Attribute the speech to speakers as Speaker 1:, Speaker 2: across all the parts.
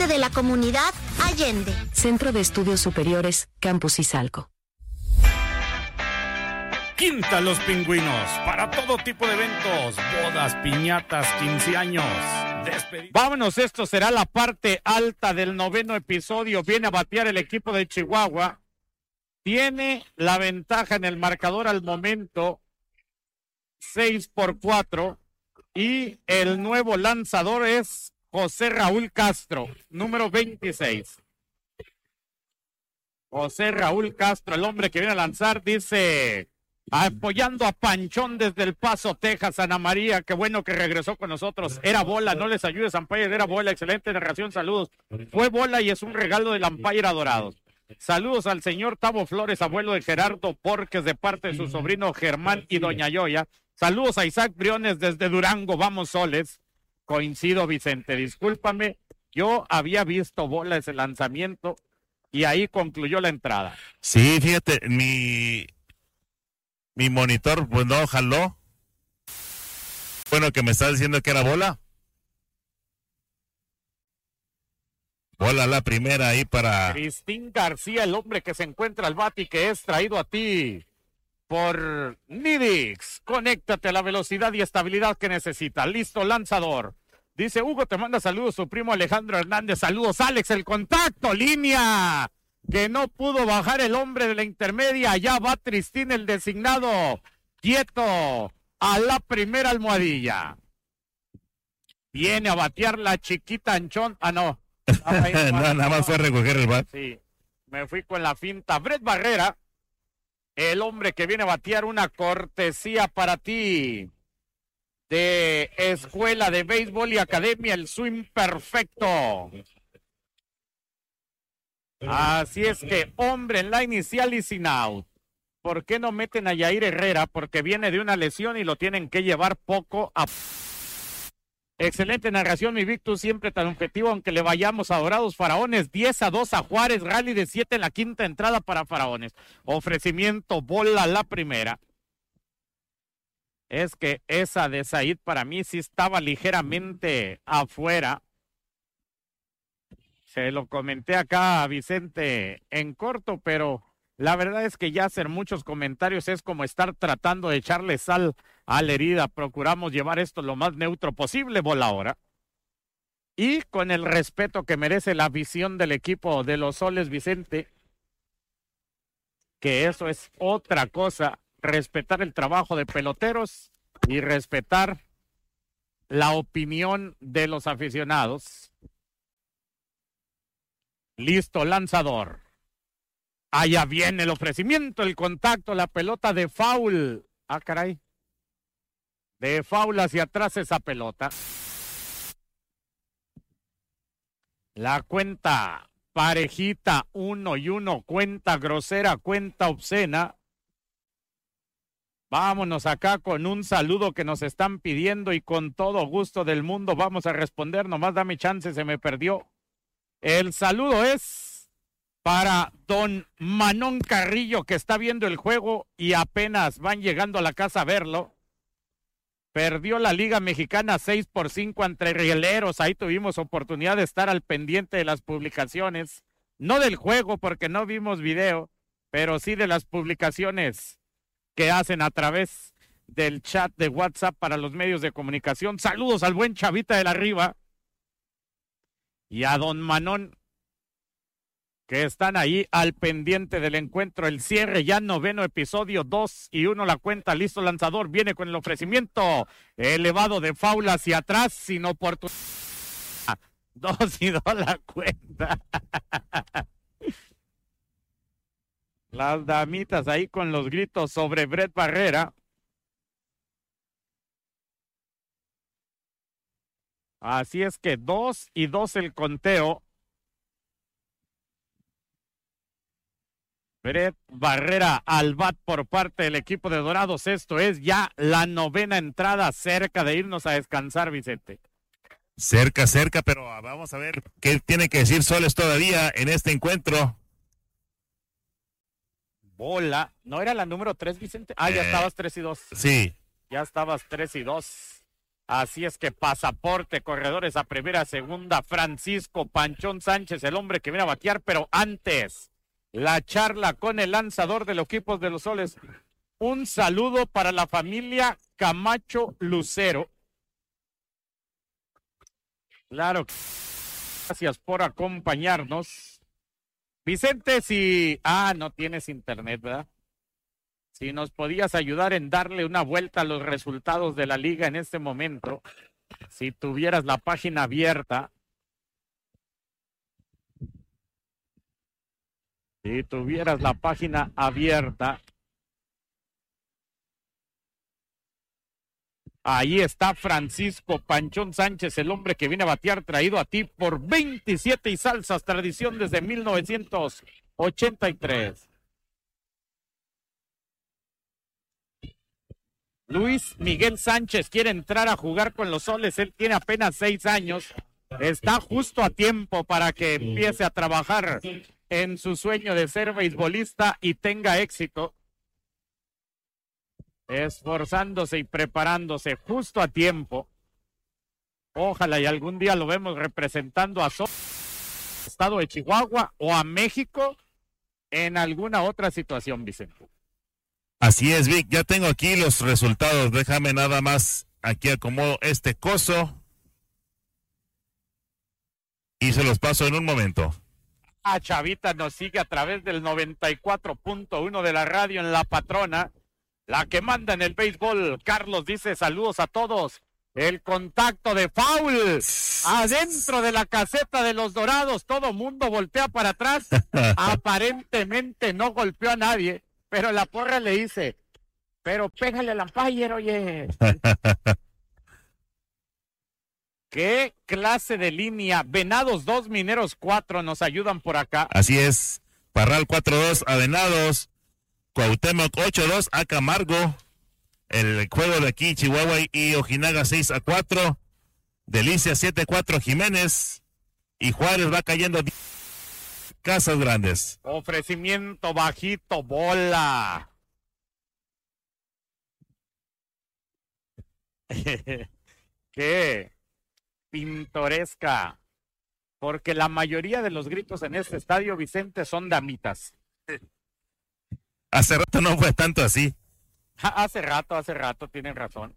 Speaker 1: parte de la comunidad Allende.
Speaker 2: Centro de Estudios Superiores, Campus Izalco.
Speaker 3: Quinta Los Pingüinos, para todo tipo de eventos, bodas, piñatas, 15 años. Vámonos, esto será la parte alta del 9º episodio. Viene a batear el equipo de Chihuahua. Tiene la ventaja en el marcador al momento, 6-4. Y el nuevo lanzador es José Raúl Castro, número 26. José Raúl Castro, el hombre que viene a lanzar, dice... apoyando a Panchón desde El Paso, Texas, Ana María, qué bueno que regresó con nosotros. Era bola, no les ayudes, Umpire, era bola, excelente narración, saludos. Fue bola y es un regalo del Umpire Adorados. Saludos al señor Tavo Flores, abuelo de Gerardo Porques, de parte de su sobrino Germán y doña Yoya. Saludos a Isaac Briones desde Durango, vamos Soles. Coincido, Vicente, discúlpame, yo había visto bola ese lanzamiento y ahí concluyó la entrada.
Speaker 4: Sí, fíjate, mi monitor, pues no jaló. Bueno, que me está diciendo que era bola. Bola la primera ahí para...
Speaker 3: Cristín García, el hombre que se encuentra al bate y que es traído a ti por Nidix. Conéctate a la velocidad y estabilidad que necesita. Listo, lanzador. Dice Hugo, te manda saludos su primo Alejandro Hernández. Saludos, Alex, el contacto, línea. Que no pudo bajar el hombre de la intermedia. Allá va Tristín, el designado. Quieto a la primera almohadilla. Viene a batear la chiquita Anchón. Ah, no.
Speaker 4: No, nada más fue a recoger el bat.
Speaker 3: Sí, me fui con la finta. Brett Barrera, el hombre que viene a batear una cortesía para ti. De Escuela de Béisbol y Academia, el swing perfecto. Así es que, hombre, en la inicial y sin out. ¿Por qué no meten a Yair Herrera? Porque viene de una lesión y lo tienen que llevar poco a... Excelente narración, mi Victus, siempre tan objetivo, aunque le vayamos a Dorados Faraones. 10-2 a Juárez, rally de 7 en la quinta entrada para Faraones. Ofrecimiento, bola la primera. Es que esa de Said para mí sí estaba ligeramente afuera. Se lo comenté acá a Vicente en corto, pero la verdad es que ya hacer muchos comentarios es como estar tratando de echarle sal a la herida. Procuramos llevar esto lo más neutro posible, bola ahora. Y con el respeto que merece la visión del equipo de los Soles, Vicente, que eso es otra cosa, respetar el trabajo de peloteros y respetar la opinión de los aficionados. Listo, lanzador. Allá viene el ofrecimiento, el contacto, la pelota de foul. Ah, caray. De foul hacia atrás esa pelota. La cuenta parejita, 1-1, cuenta grosera, cuenta obscena. Vámonos acá con un saludo que nos están pidiendo y con todo gusto del mundo vamos a responder. Nomás dame chance, se me perdió. El saludo es para don Manón Carrillo, que está viendo el juego y apenas van llegando a la casa a verlo. Perdió la Liga Mexicana 6-5 ante Rieleros. Ahí tuvimos oportunidad de estar al pendiente de las publicaciones. No del juego porque no vimos video, pero sí de las publicaciones que hacen a través del chat de WhatsApp para los medios de comunicación. Saludos al buen Chavita de la Riva. Y a don Manón, que están ahí al pendiente del encuentro. El cierre ya 9º episodio, 2-1 la cuenta. Listo, lanzador, viene con el ofrecimiento elevado de foul hacia atrás, sin oportunidad. 2-2 la cuenta. Las damitas ahí con los gritos sobre Brett Barrera. Así es que 2-2 el conteo. Brett Barrera al bat por parte del equipo de Dorados. Esto es ya la 9ª entrada, cerca de irnos a descansar, Vicente.
Speaker 4: Cerca, pero vamos a ver qué tiene que decir Soles todavía en este encuentro.
Speaker 3: Bola. ¿No era la número 3, Vicente? Ah, ya estabas 3-2.
Speaker 4: Sí.
Speaker 3: Ya estabas 3-2. Así es que pasaporte, corredores a primera, segunda, Francisco Panchón Sánchez, el hombre que viene a batear, pero antes, la charla con el lanzador de los equipos de los Soles. Un saludo para la familia Camacho Lucero. Claro, gracias por acompañarnos. Vicente, si... no tienes internet, ¿verdad? Si nos podías ayudar en darle una vuelta a los resultados de la liga en este momento, si tuvieras la página abierta. Si tuvieras la página abierta. Ahí está Francisco Panchón Sánchez, el hombre que viene a batear, traído a ti por 27 y salsas, tradición desde 1983. Luis Miguel Sánchez quiere entrar a jugar con los Soles, él tiene apenas 6 años, está justo a tiempo para que empiece a trabajar en su sueño de ser beisbolista y tenga éxito. Esforzándose y preparándose justo a tiempo. Ojalá y algún día lo vemos representando a estado de Chihuahua o a México en alguna otra situación, Vicente.
Speaker 4: Así es, Vic, ya tengo aquí los resultados, déjame nada más, aquí acomodo este coso y se los paso en un momento.
Speaker 3: Chavita nos sigue a través del 94.1 de la radio en La Patrona, la que manda en el béisbol. Carlos dice saludos a todos. El contacto de foul adentro de la caseta de los Dorados, todo mundo voltea para atrás, aparentemente no golpeó a nadie. Pero la porra le dice, pero pégale al umpire, oye. ¿Qué clase de línea? Venados 2, Mineros 4 nos ayudan por acá.
Speaker 4: Así es. Parral 4-2 a Venados. Cuauhtémoc 8-2 a Camargo. El juego de aquí, Chihuahua y Ojinaga 6-4. Delicia 7-4 Jiménez. Y Juárez va cayendo Casas Grandes.
Speaker 3: Ofrecimiento bajito, bola. Qué pintoresca. Porque la mayoría de los gritos en este estadio, Vicente, son damitas.
Speaker 4: Hace rato no fue tanto así.
Speaker 3: Hace rato, tienen razón.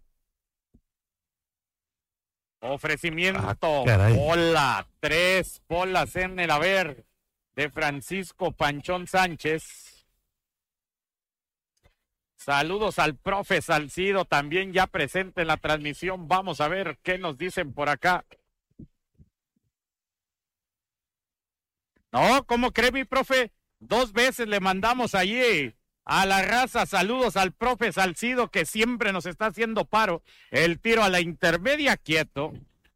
Speaker 3: Ofrecimiento, bola. 3 bolas en el haber de Francisco Panchón Sánchez. Saludos al profe Salcido, también ya presente en la transmisión. Vamos a ver qué nos dicen por acá. No, ¿cómo cree mi profe? 2 veces le mandamos allí a la raza. Saludos al profe Salcido, que siempre nos está haciendo paro. El tiro a la intermedia, quieto.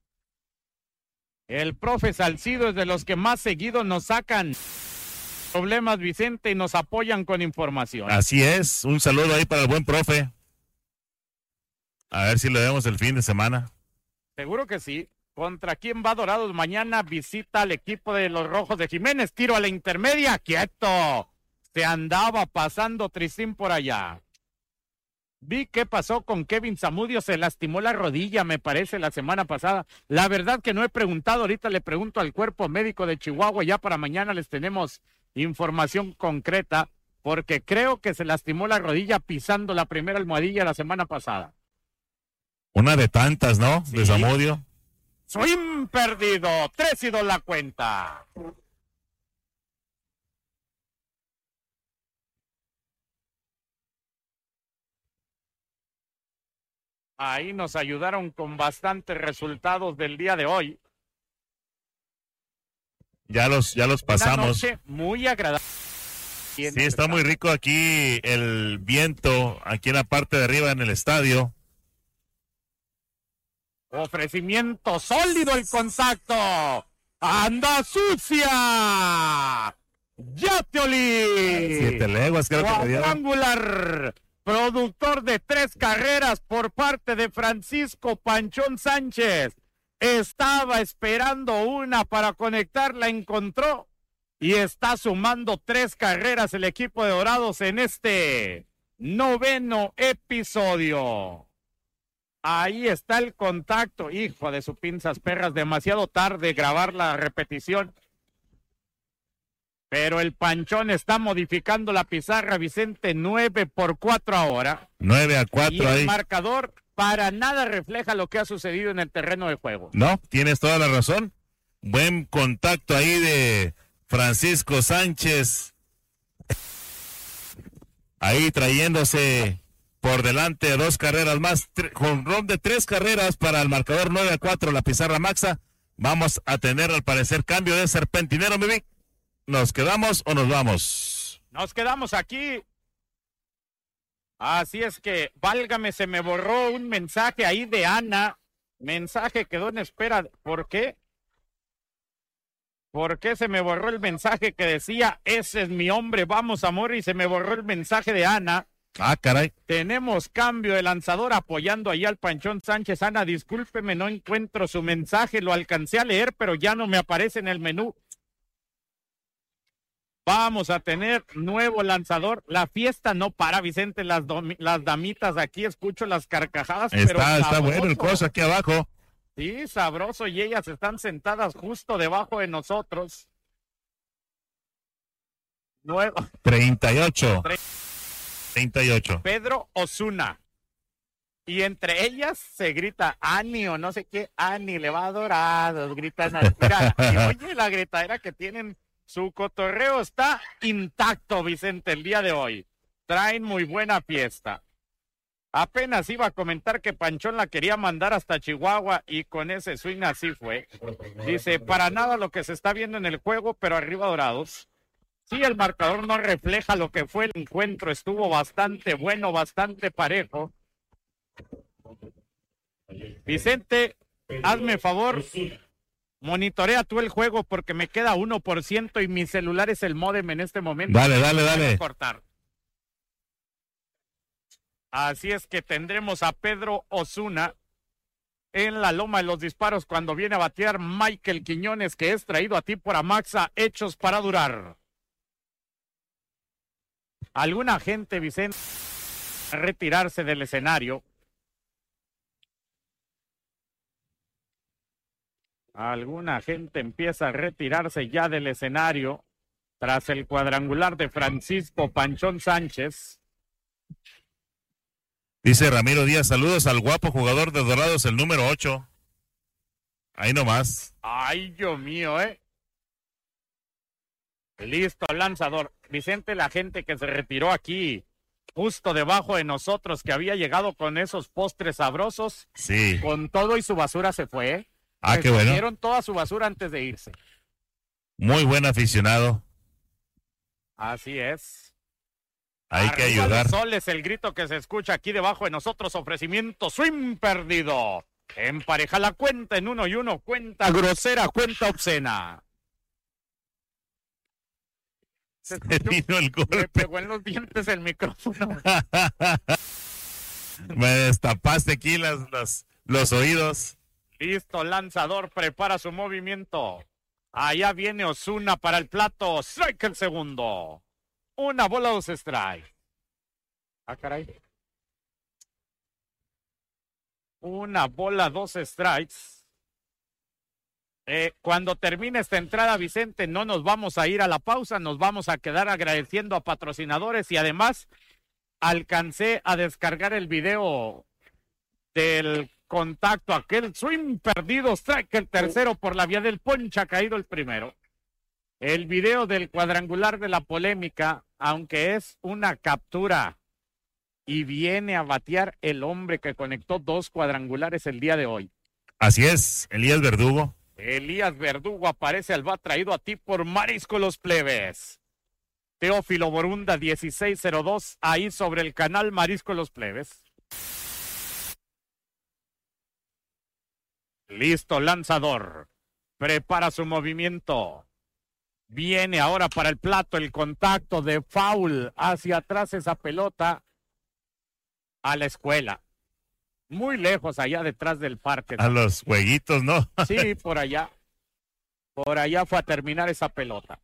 Speaker 3: El profe Salcido es de los que más seguido nos sacan problemas, Vicente, y nos apoyan con información.
Speaker 4: Así es, un saludo ahí para el buen profe. A ver si lo vemos el fin de semana.
Speaker 3: Seguro que sí. ¿Contra quién va Dorados mañana? Visita al equipo de los Rojos de Jiménez. Tiro a la intermedia, quieto. Se andaba pasando Tristín por allá. Vi qué pasó con Kevin Zamudio, se lastimó la rodilla, me parece, la semana pasada. La verdad que no he preguntado, ahorita le pregunto al cuerpo médico de Chihuahua, ya para mañana les tenemos información concreta, porque creo que se lastimó la rodilla pisando la primera almohadilla la semana pasada.
Speaker 4: Una de tantas, ¿no?
Speaker 3: Sí.
Speaker 4: De Zamudio.
Speaker 3: Swing perdido, 3-2 la cuenta. Ahí nos ayudaron con bastantes resultados del día de hoy.
Speaker 4: Ya los pasamos.
Speaker 3: Una noche muy agradable.
Speaker 4: Sí, está muy rico aquí el viento, aquí en la parte de arriba en el estadio.
Speaker 3: Ofrecimiento sólido el contacto. ¡Anda sucia! ¡Yatioli!
Speaker 4: 7 leguas, creo que le dieron.
Speaker 3: Cuadrangular. Productor de 3 carreras por parte de Francisco Panchón Sánchez. Estaba esperando una para conectar, la encontró y está sumando 3 carreras el equipo de Dorados en este 9º episodio. Ahí está el contacto. Hijo de su pinzas perras, demasiado tarde grabar la repetición. Pero el Panchón está modificando la pizarra, Vicente, 9-4 ahora.
Speaker 4: 9-4
Speaker 3: y el
Speaker 4: ahí.
Speaker 3: marcador para nada refleja lo que ha sucedido en el terreno de juego.
Speaker 4: No, tienes toda la razón. Buen contacto ahí de Francisco Sánchez. Ahí trayéndose por delante 2 carreras más. Jonrón de 3 carreras para el marcador 9-4, la pizarra maxa. Vamos a tener al parecer cambio de serpentinero, mi Vic. ¿Nos quedamos o nos vamos?
Speaker 3: Nos quedamos aquí. Así es que, válgame, se me borró un mensaje ahí de Ana. Mensaje quedó en espera. ¿Por qué? ¿Por qué se me borró el mensaje que decía, ese es mi hombre, vamos amor? Y se me borró el mensaje de Ana.
Speaker 4: Ah, caray.
Speaker 3: Tenemos cambio de lanzador apoyando ahí al Panchón Sánchez. Ana, discúlpeme, no encuentro su mensaje. Lo alcancé a leer, pero ya no me aparece en el menú. Vamos a tener nuevo lanzador. La fiesta no para, Vicente. Las damitas aquí, escucho las carcajadas.
Speaker 4: Está bueno el coso aquí abajo.
Speaker 3: Sí, sabroso. Y ellas están sentadas justo debajo de nosotros.
Speaker 4: 38.
Speaker 3: Pedro Osuna. Y entre ellas se grita Ani o no sé qué. Ani le va a Dorados. Gritan al... Mira, y oye la gritadera que tienen. Su cotorreo está intacto, Vicente, el día de hoy. Traen muy buena fiesta. Apenas iba a comentar que Panchón la quería mandar hasta Chihuahua y con ese swing así fue. Dice, para nada lo que se está viendo en el juego, pero arriba Dorados. Sí, el marcador no refleja lo que fue el encuentro. Estuvo bastante bueno, bastante parejo. Vicente, hazme favor. Monitorea tú el juego porque me queda 1% y mi celular es el módem en este momento.
Speaker 4: Dale.
Speaker 3: Cortar. Así es que tendremos a Pedro Osuna en la loma de los disparos cuando viene a batear Michael Quiñones, que es traído a ti por Amaxa, hechos para durar. Alguna gente, Vicente, retirarse del escenario. Alguna gente empieza a retirarse ya del escenario tras el cuadrangular de Francisco Panchón Sánchez.
Speaker 4: Dice Ramiro Díaz, saludos al guapo jugador de Dorados, el número 8. Ahí nomás.
Speaker 3: Ay, Dios mío, Listo, lanzador. Vicente, la gente que se retiró aquí, justo debajo de nosotros, que había llegado con esos postres sabrosos.
Speaker 4: Sí.
Speaker 3: Con todo y su basura se fue,
Speaker 4: Ah, qué bueno.
Speaker 3: Recogieron toda su basura antes de irse.
Speaker 4: Muy buen aficionado.
Speaker 3: Así es.
Speaker 4: Hay que
Speaker 3: Arriba
Speaker 4: ayudar.
Speaker 3: los soles, el grito que se escucha aquí debajo de nosotros. Ofrecimiento swing perdido. Empareja la cuenta en 1-1. Cuenta grosera, cuenta obscena.
Speaker 4: Se vino el
Speaker 3: Me
Speaker 4: golpe.
Speaker 3: pegó en los dientes el micrófono.
Speaker 4: Me destapaste aquí los oídos.
Speaker 3: Listo, lanzador, prepara su movimiento. Allá viene Osuna para el plato. Strike el segundo. Una bola, 2 strikes. Ah, caray. Una bola, 2 strikes. Cuando termine esta entrada, Vicente, no nos vamos a ir a la pausa, nos vamos a quedar agradeciendo a patrocinadores y además alcancé a descargar el video del contacto, aquel swing perdido, strike el tercero por la vía del poncha, caído el primero. El video del cuadrangular de la polémica, aunque es una captura y viene a batear el hombre que conectó 2 cuadrangulares el día de hoy.
Speaker 4: Así es, Elías Verdugo.
Speaker 3: Elías Verdugo aparece al bat traído a ti por Marisco Los Plebes. Teófilo Borunda 1602, ahí sobre el canal Marisco Los Plebes. Listo, lanzador. Prepara su movimiento. Viene ahora para el plato el contacto de foul hacia atrás esa pelota a la escuela. Muy lejos allá detrás del parque.
Speaker 4: A los jueguitos, ¿no?
Speaker 3: Sí, por allá. Por allá fue a terminar esa pelota.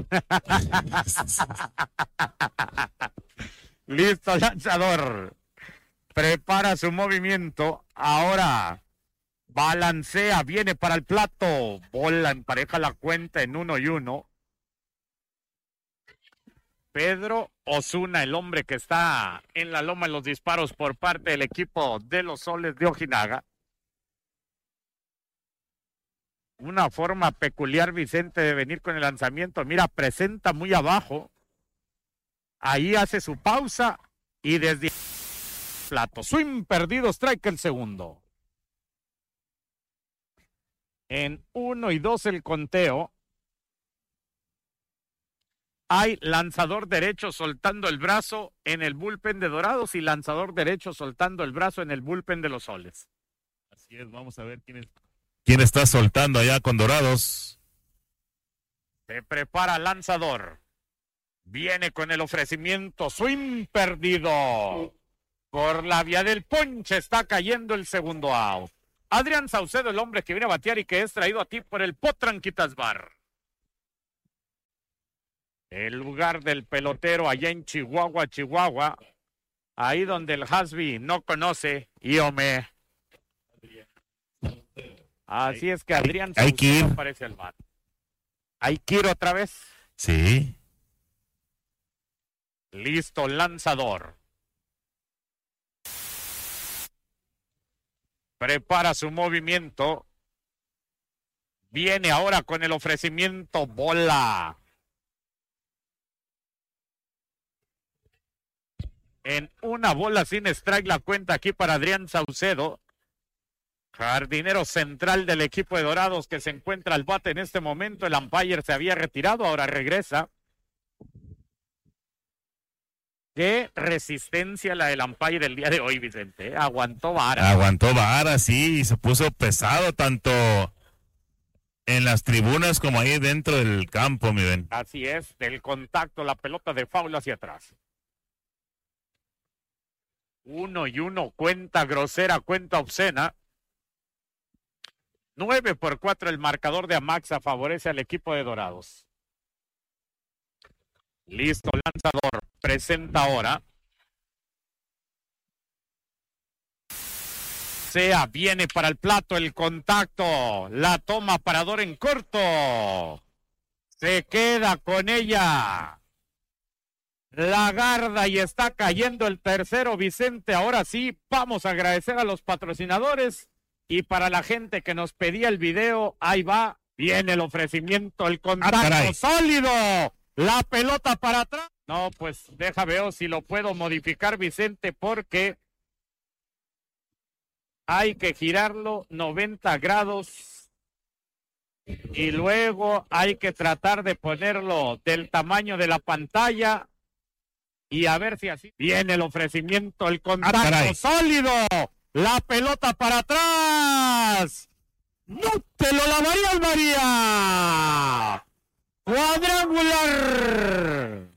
Speaker 3: Listo, lanzador. Prepara su movimiento. Ahora balancea, viene para el plato. Bola, empareja la cuenta en 1-1. Pedro Osuna, el hombre que está en la loma en los disparos por parte del equipo de los Soles de Ojinaga. Una forma peculiar, Vicente, de venir con el lanzamiento. Mira, presenta muy abajo. Ahí hace su pausa y desde plato. Swing perdido, strike el segundo. En 1-2 el conteo. Hay lanzador derecho soltando el brazo en el bullpen de Dorados y lanzador derecho soltando el brazo en el bullpen de los Soles.
Speaker 4: Así es, vamos a ver quién está soltando allá con Dorados.
Speaker 3: Se prepara lanzador. Viene con el ofrecimiento. Swing perdido. Por la vía del ponche está cayendo el segundo out. Adrián Saucedo, el hombre que viene a batear y que es traído a ti por el Potranquitas Bar. El lugar del pelotero allá en Chihuahua, Chihuahua. Ahí donde el Hasby no conoce. Iome. Así es que Adrián Saucedo aparece al bar. ¿Hay que ir otra vez?
Speaker 4: Sí.
Speaker 3: Listo, lanzador. Prepara su movimiento. Viene ahora con el ofrecimiento. Bola. En una bola sin strike la cuenta aquí para Adrián Saucedo. Jardinero central del equipo de Dorados que se encuentra al bate en este momento. El umpire se había retirado, ahora regresa. Qué resistencia la del umpire el día de hoy, Vicente. Aguantó vara.
Speaker 4: Aguantó vara, sí, y se puso pesado tanto en las tribunas como ahí dentro del campo, mi Ben.
Speaker 3: Así es, del contacto, la pelota de foul hacia atrás. 1-1, cuenta grosera, cuenta obscena. 9-4 el marcador de Amaxa favorece al equipo de Dorados. Listo, lanzador. Presenta ahora. Sea, viene para el plato el contacto. La toma parador en corto. Se queda con ella. La garda y está cayendo el tercero, Vicente. Ahora sí, vamos a agradecer a los patrocinadores. Y para la gente que nos pedía el video, ahí va. Viene el ofrecimiento, el contacto sólido. La pelota para atrás. No, pues deja veo si lo puedo modificar, Vicente, porque hay que girarlo 90 grados y luego hay que tratar de ponerlo del tamaño de la pantalla y a ver si así viene el ofrecimiento, el contacto sólido. La pelota para atrás. ¡No te lo lavaría el María! ¡Cuadrangular!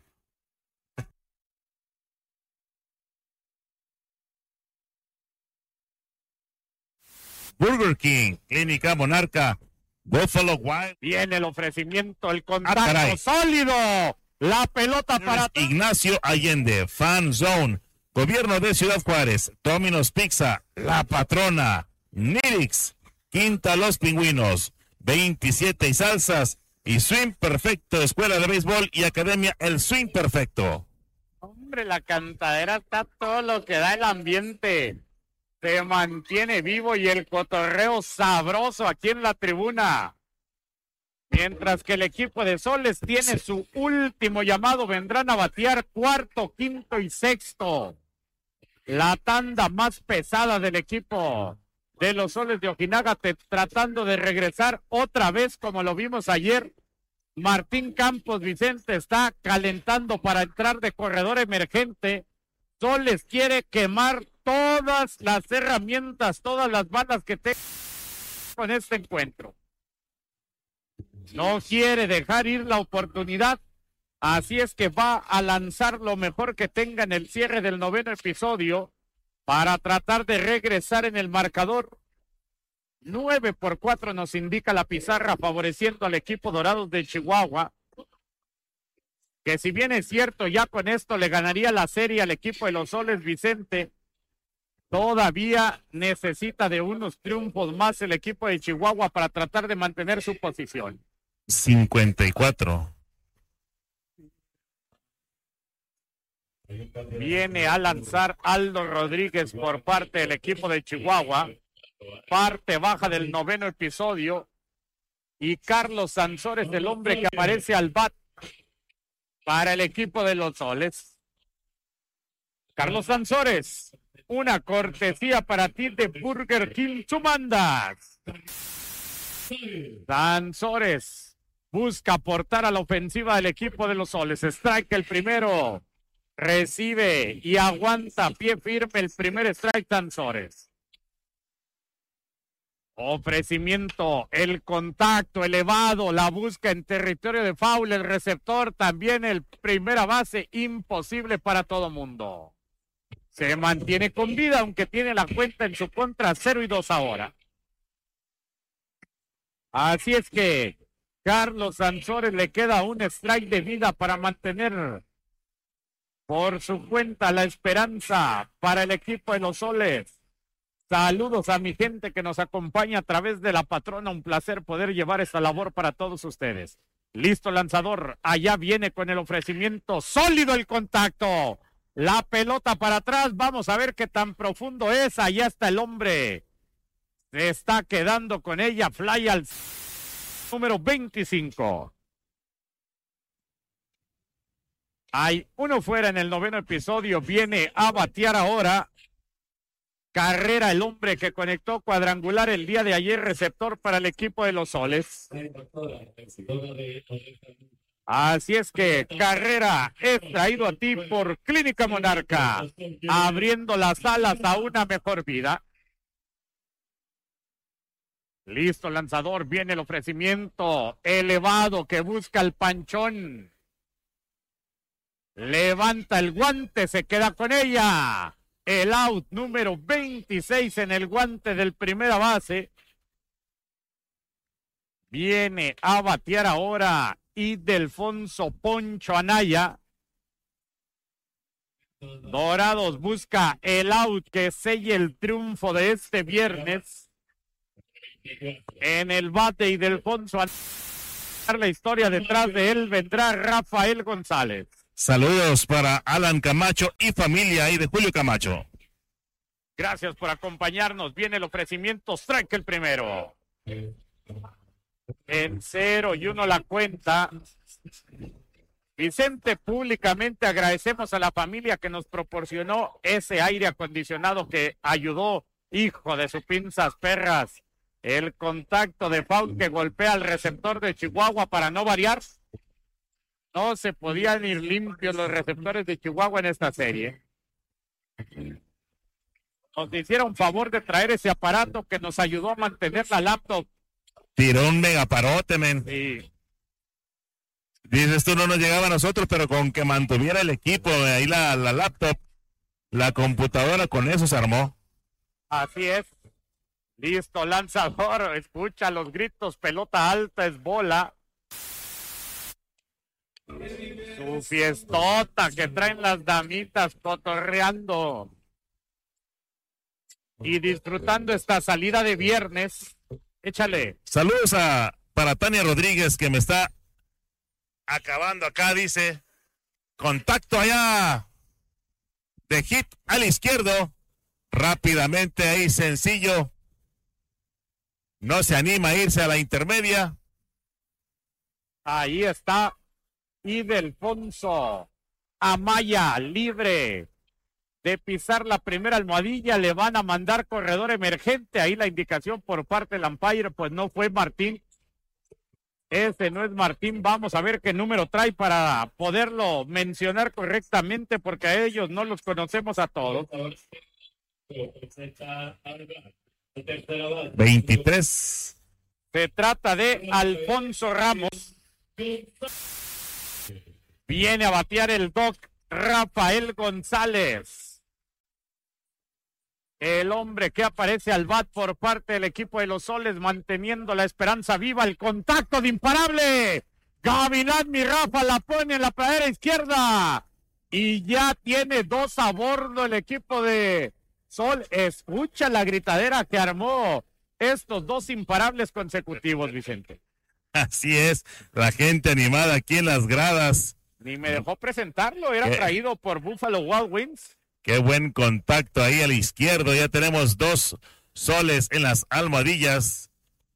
Speaker 4: Burger King, Clínica Monarca, Buffalo Wild.
Speaker 3: Viene el ofrecimiento, el contacto sólido. La pelota para atrás.
Speaker 4: Ignacio Allende, Fan Zone, Gobierno de Ciudad Juárez, Domino's Pizza, La Patrona, Nirix, Quinta Los Pingüinos, 27 y Salsas y Swing Perfecto, Escuela de Béisbol y Academia El Swing Perfecto.
Speaker 3: Hombre, la cantadera está todo lo que da el ambiente. Se mantiene vivo y el cotorreo sabroso aquí en la tribuna. Mientras que el equipo de Soles tiene su último llamado, vendrán a batear cuarto, quinto y sexto. La tanda más pesada del equipo de los Soles de Ojinaga tratando de regresar otra vez como lo vimos ayer. Martín Campos, Vicente, está calentando para entrar de corredor emergente. Soles quiere quemar todas las herramientas, todas las balas que tenga con este encuentro. No quiere dejar ir la oportunidad, así es que va a lanzar lo mejor que tenga en el cierre del noveno episodio para tratar de regresar en el marcador. 9-4 nos indica la pizarra favoreciendo al equipo Dorados de Chihuahua, que si bien es cierto ya con esto le ganaría la serie al equipo de los Soles, Vicente, Todavía necesita de unos triunfos más el equipo de Chihuahua para tratar de mantener su posición.
Speaker 4: 54.
Speaker 3: Viene a lanzar Aldo Rodríguez por parte del equipo de Chihuahua. Parte baja del 9º episodio. Y Carlos Sansores, el hombre que aparece al bat para el equipo de los Soles. Carlos Sansores, una cortesía para ti de Burger King. Tú mandas. Sansores busca aportar a la ofensiva del equipo de los Soles. Strike el primero. Recibe y aguanta pie firme el primer strike Sansores. Ofrecimiento, el contacto elevado, la busca en territorio de foul, el receptor, también el primera base, imposible para todo mundo. Se mantiene con vida, aunque tiene la cuenta en su contra, 0-2 ahora. Así es que Carlos Sansores le queda un strike de vida para mantener por su cuenta la esperanza para el equipo de los Soles. Saludos a mi gente que nos acompaña a través de la patrona. Un placer poder llevar esta labor para todos ustedes. Listo lanzador. Allá viene con el ofrecimiento. Sólido el contacto. La pelota para atrás. Vamos a ver qué tan profundo es. Allá está el hombre. Se está quedando con ella. Fly al número 25. Hay uno fuera en el 9º episodio. Viene a batear ahora. Carrera, el hombre que conectó cuadrangular el día de ayer, receptor para el equipo de los Soles. Así es que Carrera es traído a ti por Clínica Monarca, abriendo las alas a una mejor vida. Listo lanzador, viene el ofrecimiento elevado que busca el panchón. Levanta el guante, se queda con ella. El out número 26 en el guante del primera base. Viene a batear ahora Ildefonso Poncho Anaya. Dorados busca el out que selle el triunfo de este viernes. En el bate Ildefonso Anaya. La historia detrás de él vendrá Rafael González.
Speaker 4: Saludos para Alan Camacho y familia y de Julio Camacho.
Speaker 3: Gracias por acompañarnos. Viene el ofrecimiento. Strike el primero. En 0-1 la cuenta. Vicente, públicamente agradecemos a la familia que nos proporcionó ese aire acondicionado que ayudó, hijo de sus pinzas perras. El contacto de foul que golpea al receptor de Chihuahua para no variar. No se podían ir limpios los receptores de Chihuahua en esta serie. Nos hicieron favor de traer ese aparato que nos ayudó a mantener la laptop.
Speaker 4: Tiró un megaparote, men.
Speaker 3: Sí.
Speaker 4: Dices tú, no nos llegaba a nosotros, pero con que mantuviera el equipo, ahí la laptop, la computadora, con eso se armó.
Speaker 3: Así es. Listo, lanzador. Escucha los gritos. Pelota alta, es bola. Su fiestota que traen las damitas cotorreando y disfrutando esta salida de viernes. Échale.
Speaker 4: Saludos para Tania Rodríguez, que me está acabando acá, dice. Contacto allá de hit al izquierdo. Rápidamente ahí, sencillo. No se anima a irse a la intermedia.
Speaker 3: Ahí está Ildefonso Amaya, libre de pisar la primera almohadilla. Le van a mandar corredor emergente. Ahí la indicación por parte del umpire, pues no fue Martín. Ese no es Martín. Vamos a ver qué número trae para poderlo mencionar correctamente, porque a ellos no los conocemos a todos.
Speaker 4: 23.
Speaker 3: Se trata de Alfonso Ramos. Viene a batear el doc Rafael González. El hombre que aparece al bat por parte del equipo de los Soles, manteniendo la esperanza viva. El contacto de imparable. Gavilán, mi Rafa, la pone en la pradera izquierda. Y ya tiene dos a bordo el equipo de Sol, escucha la gritadera que armó estos dos imparables consecutivos, Vicente.
Speaker 4: Así es, la gente animada aquí en las gradas.
Speaker 3: Ni me dejó presentarlo, era traído por Buffalo Wild Wings.
Speaker 4: Qué buen contacto ahí a la izquierda, ya tenemos 2 soles en las almohadillas.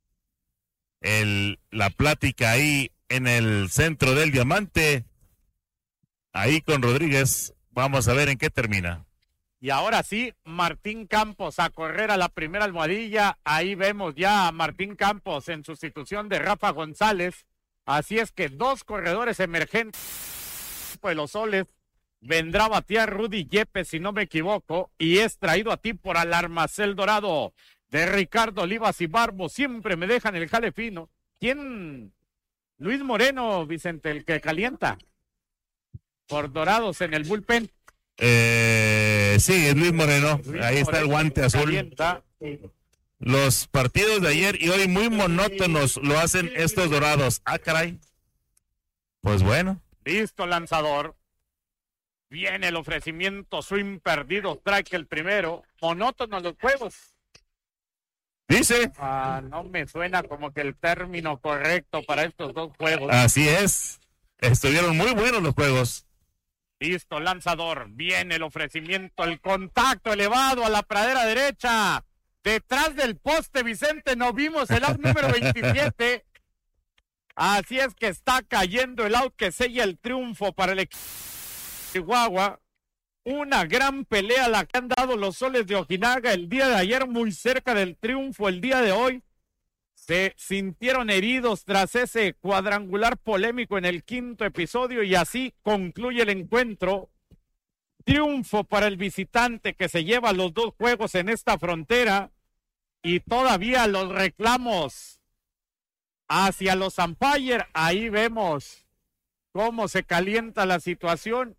Speaker 4: La plática ahí en el centro del diamante, ahí con Rodríguez, vamos a ver en qué termina.
Speaker 3: Y ahora sí, Martín Campos a correr a la primera almohadilla. Ahí vemos ya a Martín Campos en sustitución de Rafa González. Así es que 2 corredores emergentes de los soles. Vendrá a batear Rudy Yepes, si no me equivoco. Y es traído a ti por Alarmacel Dorado de Ricardo Olivas y Barbo. Siempre me dejan el jale fino. ¿Quién? Luis Moreno, Vicente, el que calienta por Dorados en el bullpen.
Speaker 4: Sí, es Luis Moreno. Ahí está el guante azul.
Speaker 3: Calienta.
Speaker 4: Los partidos de ayer y hoy muy monótonos lo hacen estos Dorados. Ah, caray. Pues bueno.
Speaker 3: Listo, lanzador. Viene el ofrecimiento, swing perdido, strike el primero. Monótonos los juegos.
Speaker 4: Dice.
Speaker 3: No me suena como que el término correcto para estos 2 juegos.
Speaker 4: Así es. Estuvieron muy buenos los juegos.
Speaker 3: Listo, lanzador. Viene el ofrecimiento, el contacto elevado a la pradera derecha. Detrás del poste, Vicente, no vimos el out número 27. Así es que está cayendo el out que sella el triunfo para el equipo de Chihuahua. Una gran pelea la que han dado los soles de Ojinaga el día de ayer, muy cerca del triunfo el día de hoy. Se sintieron heridos tras ese cuadrangular polémico en el 5º episodio y así concluye el encuentro. Triunfo para el visitante que se lleva los 2 juegos en esta frontera y todavía los reclamos hacia los umpires. Ahí vemos cómo se calienta la situación.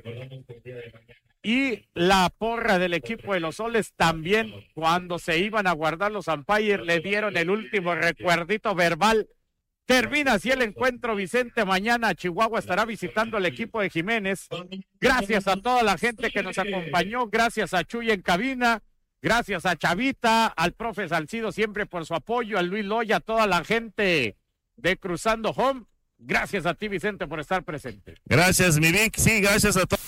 Speaker 3: Y la porra del equipo de los soles también, cuando se iban a guardar los umpires, le dieron el último recuerdito verbal. Termina así el encuentro, Vicente. Mañana Chihuahua estará visitando al equipo de Jiménez. Gracias a toda la gente que nos acompañó, gracias a Chuy en cabina, gracias a Chavita, al profe Salcido siempre por su apoyo, a Luis Loya, a toda la gente de Cruzando Home. Gracias a ti, Vicente, por estar presente.
Speaker 4: Gracias, mi Vic. Sí, gracias a todos.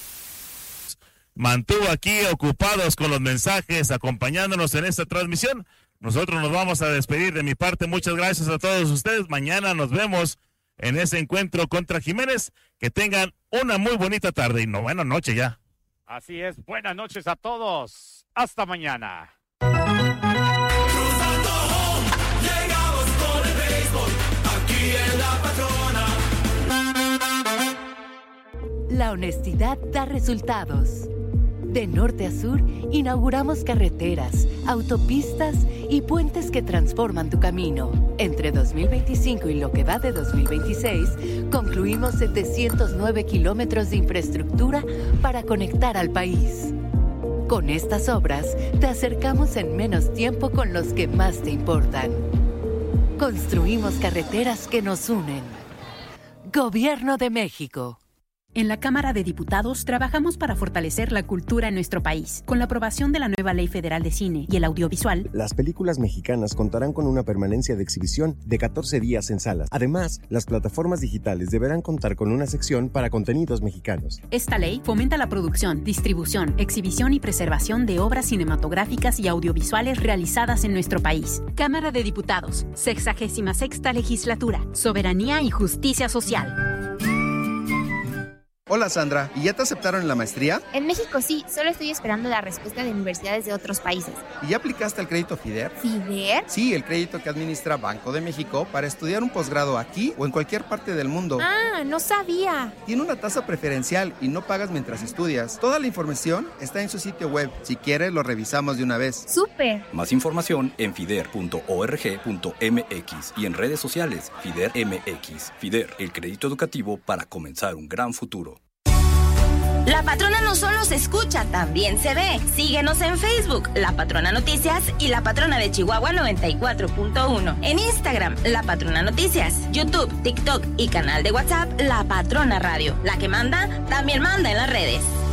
Speaker 4: Mantuvo aquí ocupados con los mensajes, acompañándonos en esta transmisión. Nosotros nos vamos a despedir de mi parte. Muchas gracias a todos ustedes. Mañana nos vemos en ese encuentro contra Jiménez. Que tengan una muy bonita tarde y buena noche ya.
Speaker 3: Así es. Buenas noches a todos. Hasta mañana.
Speaker 5: Cruzando Home, llegamos con el béisbol, aquí en La Patrona.
Speaker 2: La honestidad da resultados. De norte a sur, inauguramos carreteras, autopistas y puentes que transforman tu camino. Entre 2025 y lo que va de 2026, concluimos 709 kilómetros de infraestructura para conectar al país. Con estas obras, te acercamos en menos tiempo con los que más te importan. Construimos carreteras que nos unen. Gobierno de México.
Speaker 6: En la Cámara de Diputados trabajamos para fortalecer la cultura en nuestro país. Con la aprobación de la nueva Ley Federal de Cine y el Audiovisual,
Speaker 7: las películas mexicanas contarán con una permanencia de exhibición de 14 días en salas. Además, las plataformas digitales deberán contar con una sección para contenidos mexicanos.
Speaker 6: Esta ley fomenta la producción, distribución, exhibición y preservación de obras cinematográficas y audiovisuales realizadas en nuestro país. Cámara de Diputados, 66ª Legislatura, Soberanía y Justicia Social.
Speaker 8: Hola Sandra, ¿y ya te aceptaron en la maestría?
Speaker 9: En México sí, solo estoy esperando la respuesta de universidades de otros países.
Speaker 8: ¿Y ya aplicaste al crédito FIDER?
Speaker 9: ¿FIDER?
Speaker 8: Sí, el crédito que administra Banco de México para estudiar un posgrado aquí o en cualquier parte del mundo.
Speaker 9: Ah, no sabía.
Speaker 8: Tiene una tasa preferencial y no pagas mientras estudias. Toda la información está en su sitio web. Si quieres, lo revisamos de una vez.
Speaker 9: ¡Súper!
Speaker 10: Más información en fider.org.mx y en redes sociales FIDER MX. FIDER, el crédito educativo para comenzar un gran futuro.
Speaker 11: La Patrona no solo se escucha, también se ve. Síguenos en Facebook, La Patrona Noticias y La Patrona de Chihuahua 94.1. En Instagram, La Patrona Noticias. YouTube, TikTok y canal de WhatsApp, La Patrona Radio. La que manda, también manda en las redes.